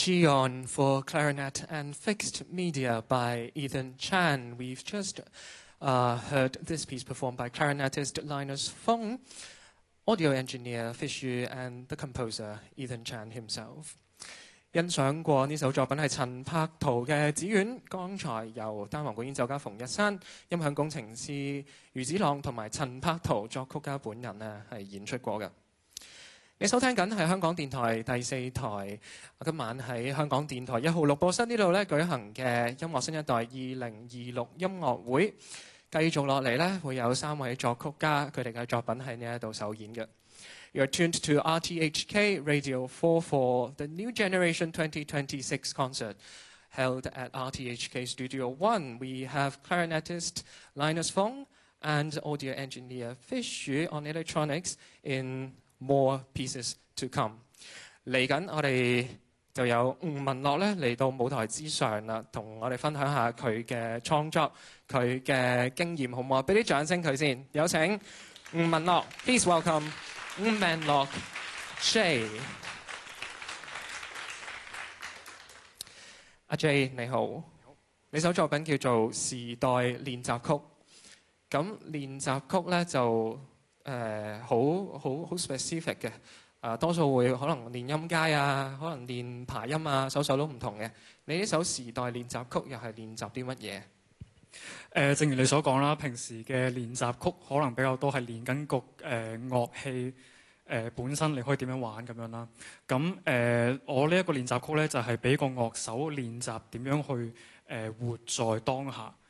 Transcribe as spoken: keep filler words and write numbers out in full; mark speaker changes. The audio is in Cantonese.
Speaker 1: Chion for clarinet and fixed media by Ethan Chan. We've just uh, heard this piece performed by clarinetist Linus Fung, audio engineer Fish Yu, and the composer Ethan Chan himself. 欣賞過呢首作品係陳柏圖嘅《紫苑》，剛才由單簧管演奏家馮日山、音響工程師余子朗同埋陳柏圖作曲家本人呢係演出過嘅。你收聽緊係香港電台第四台，今晚喺香港電台一號錄播室呢度咧舉行嘅音樂新一代二零二六音樂會，繼續落嚟咧會有三位作曲家佢哋嘅作品喺呢一度首演嘅。You're tuned to R T H K Radio four for the New Generation twenty twenty-six concert held at R T H K Studio One. We have clarinetist Linus Fung and audio engineer Fish Yu on electronics in more pieces to come. 嚟緊我哋就有吳文樂咧嚟到舞台之上啦，同我哋分享下佢嘅創作、佢嘅經驗，好唔好啊？俾啲掌聲佢先，有請吳文樂 ，Please welcome 吳文樂 J。阿 J 你好，你首作品叫做《時代練習曲》。咁練習曲咧就誒好好好 specific 嘅，啊多數會可能練音階啊，可能練排音啊，首首都唔同嘅。你呢首《時代練習曲》又係練習啲乜嘢？
Speaker 2: 誒，正如你所講啦，平時嘅練習曲可能比較多係練緊個誒樂器誒、呃、本身，你可以點樣玩咁樣啦。咁誒、呃，我呢一個練習曲咧，就係、是、俾個樂手練習點樣去誒、呃、活在當下。